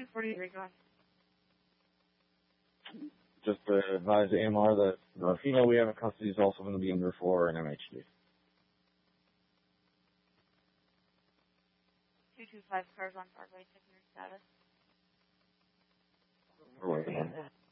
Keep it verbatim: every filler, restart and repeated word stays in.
forty-three, go on. Just to advise the A M R that the female we have in custody is also going to be under for an M H D. two two five cars on Parkway, checking your status. We're waiting on that.